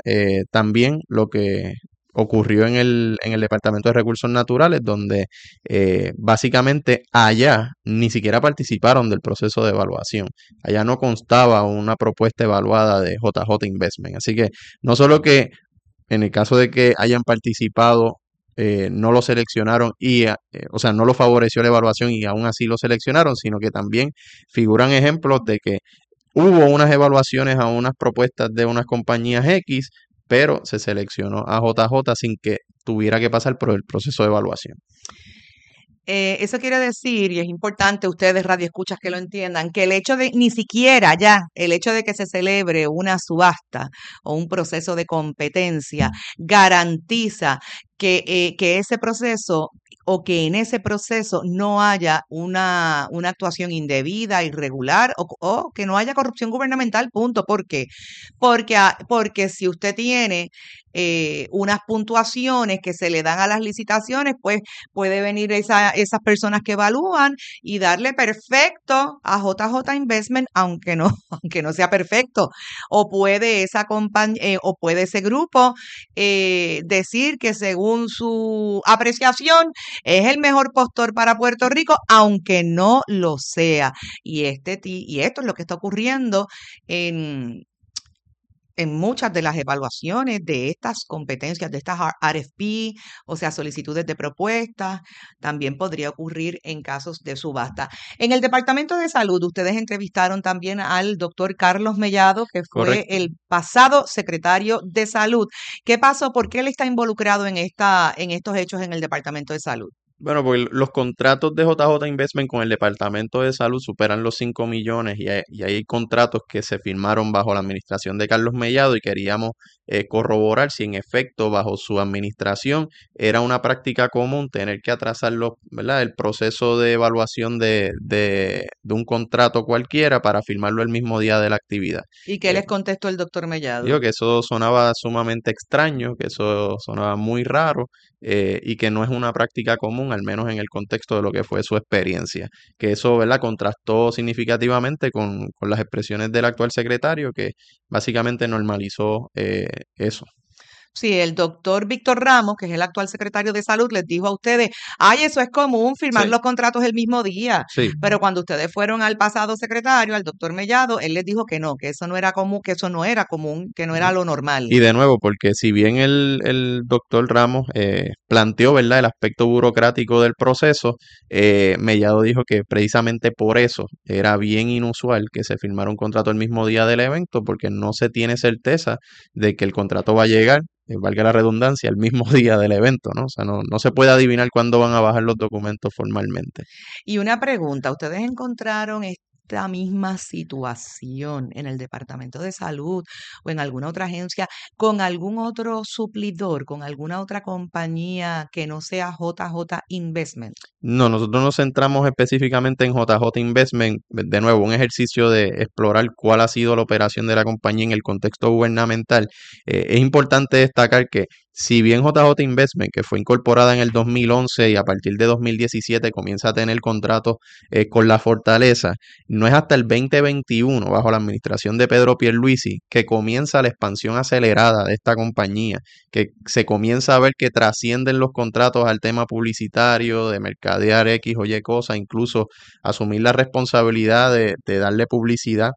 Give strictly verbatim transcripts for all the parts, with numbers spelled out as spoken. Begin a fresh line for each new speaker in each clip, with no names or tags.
eh, también lo que ocurrió en el, en el Departamento de Recursos Naturales, donde eh, básicamente allá ni siquiera participaron del proceso de evaluación. Allá no constaba una propuesta evaluada de J J Investment. Así que no solo que en el caso de que hayan participado, eh, no lo seleccionaron y, eh, o sea, no lo favoreció la evaluación y aún así lo seleccionaron, sino que también figuran ejemplos de que hubo unas evaluaciones a unas propuestas de unas compañías X, pero se seleccionó a J J sin que tuviera que pasar por el proceso de evaluación.
Eh, eso quiere decir, y es importante ustedes radioescuchas que lo entiendan, que el hecho de, ni siquiera ya, el hecho de que se celebre una subasta o un proceso de competencia garantiza que, eh, que ese proceso o que en ese proceso no haya una, una actuación indebida, irregular o, o que no haya corrupción gubernamental, punto. ¿Por qué? Porque, ah, porque si usted tiene eh, unas puntuaciones que se le dan a las licitaciones, pues puede venir esa, esas personas que evalúan y darle perfecto a J J Investment, aunque no, aunque no sea perfecto. O puede esa compañía, eh, o puede ese grupo eh, decir que según su apreciación es el mejor postor para Puerto Rico, aunque no lo sea. Y este y esto es lo que está ocurriendo en en muchas de las evaluaciones de estas competencias, de estas R F P, o sea, solicitudes de propuestas, también podría ocurrir en casos de subasta. En el Departamento de Salud, ustedes entrevistaron también al doctor Carlos Mellado, que fue
Correcto.
el pasado secretario de Salud. ¿Qué pasó? ¿Por qué él está involucrado en, esta, en estos hechos en el Departamento de Salud?
Bueno, porque los contratos de J J Investment con el Departamento de Salud superan los cinco millones y hay, y hay contratos que se firmaron bajo la administración de Carlos Mellado y queríamos eh, corroborar si en efecto bajo su administración era una práctica común tener que atrasar los, ¿verdad? El proceso de evaluación de, de, de un contrato cualquiera para firmarlo el mismo día de la actividad.
¿Y qué
Eh,
les contestó el doctor
Digo
Mellado?
que eso sonaba sumamente extraño, que eso sonaba muy raro eh, y que no es una práctica común, al menos en el contexto de lo que fue su experiencia. Que eso, ¿verdad?, contrastó significativamente con, con las expresiones del actual secretario, que básicamente normalizó eh, eso.
Sí, el doctor Víctor Ramos, que es el actual secretario de Salud, les dijo a ustedes, ay, eso es común, firmar
Sí,
los contratos el mismo día.
sí.
Pero cuando ustedes fueron al pasado secretario, al doctor Mellado, él les dijo que no, que eso no era común, que eso no era común, que no era lo normal.
Y de nuevo, porque si bien el, el doctor Ramos eh, planteó, ¿verdad?, el aspecto burocrático del proceso, eh, Mellado dijo que precisamente por eso era bien inusual que se firmara un contrato el mismo día del evento, porque no se tiene certeza de que el contrato va a llegar, eh, valga la redundancia, el mismo día del evento, ¿no? O sea, no, no se puede adivinar cuándo van a bajar los documentos formalmente.
Y una pregunta, ¿ustedes encontraron esta misma situación en el Departamento de Salud o en alguna otra agencia con algún otro suplidor, con alguna otra compañía que no sea J J Investment?
No, nosotros nos centramos específicamente en J J Investment, de nuevo, un ejercicio de explorar cuál ha sido la operación de la compañía en el contexto gubernamental. Eh, es importante destacar que si bien J J Investment, que fue incorporada en el dos mil once y a partir de dos mil diecisiete comienza a tener contratos eh, con la Fortaleza, no es hasta el dos mil veintiuno, bajo la administración de Pedro Pierluisi, que comienza la expansión acelerada de esta compañía, que se comienza a ver que trascienden los contratos al tema publicitario, de mercadear X o Y cosa, incluso asumir la responsabilidad de, de darle publicidad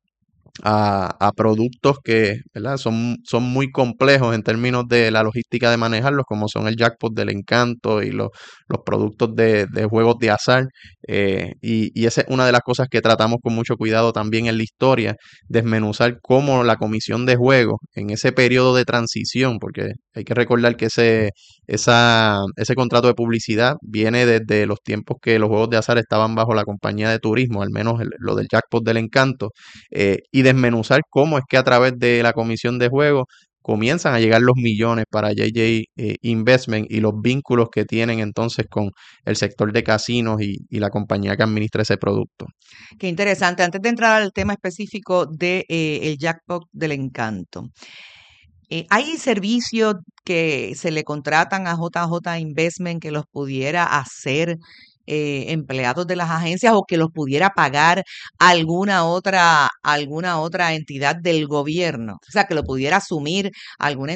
a, a productos que, ¿verdad?, son, son muy complejos en términos de la logística de manejarlos, como son el jackpot del encanto y los, los productos de, de juegos de azar. Eh, y, y esa es una de las cosas que tratamos con mucho cuidado también en la historia, desmenuzar cómo la comisión de juegos en ese periodo de transición, porque hay que recordar que ese, esa, ese contrato de publicidad viene desde los tiempos que los juegos de azar estaban bajo la compañía de turismo, al menos el- lo del jackpot del encanto, eh, y desmenuzar cómo es que a través de la comisión de juegos comienzan a llegar los millones para J J eh, Investment y los vínculos que tienen entonces con el sector de casinos y, y la compañía que administra ese producto.
Qué interesante. Antes de entrar al tema específico de eh, el jackpot del encanto, eh, ¿hay servicios que se le contratan a J J Investment que los pudiera hacer eh, empleados de las agencias o que los pudiera pagar alguna otra, alguna otra entidad del gobierno? O sea, que lo pudiera asumir alguna